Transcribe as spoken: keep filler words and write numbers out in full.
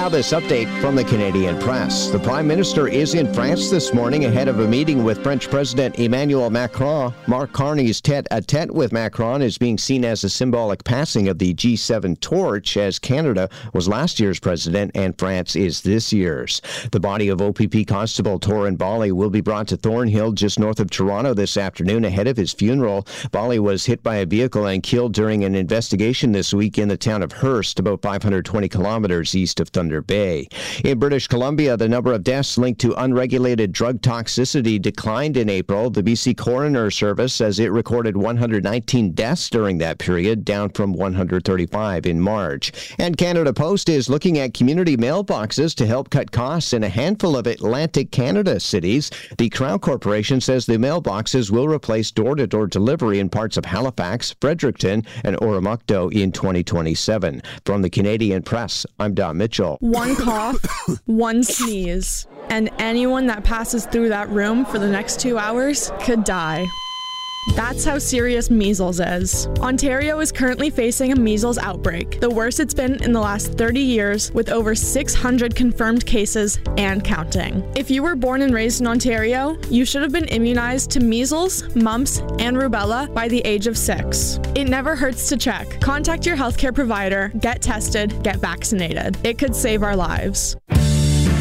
Now this update from the Canadian Press. The Prime Minister is in France this morning ahead of a meeting with French President Emmanuel Macron. Mark Carney's tete-a-tete with Macron is being seen as a symbolic passing of the G seven torch, as Canada was last year's president and France is this year's. The body of O P P Constable Torin Bali will be brought to Thornhill just north of Toronto this afternoon ahead of his funeral. Bali was hit by a vehicle and killed during an investigation this week in the town of Hearst, about five hundred twenty kilometers east of Thunder Bay. In British Columbia, the number of deaths linked to unregulated drug toxicity declined in April. The B C Coroner Service says it recorded one hundred nineteen deaths during that period, down from one hundred thirty-five in March. And Canada Post is looking at community mailboxes to help cut costs in a handful of Atlantic Canada cities. The Crown Corporation says the mailboxes will replace door-to-door delivery in parts of Halifax, Fredericton, and Oromocto in twenty twenty-seven. From the Canadian Press, I'm Don Mitchell. One cough, one sneeze, and anyone that passes through that room for the next two hours could die. That's how serious measles is. Ontario is currently facing a measles outbreak, the worst it's been in the last thirty years, with over six hundred confirmed cases and counting. If you were born and raised in Ontario, you should have been immunized to measles, mumps, and rubella by the age of six. It never hurts to check. Contact your healthcare provider, get tested, get vaccinated. It could save our lives.